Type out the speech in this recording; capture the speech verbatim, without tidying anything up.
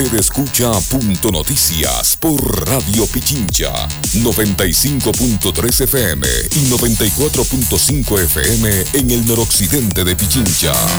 Usted escucha Punto Noticias por Radio Pichincha, noventa y cinco punto tres F M y noventa y cuatro punto cinco F M en el noroccidente de Pichincha.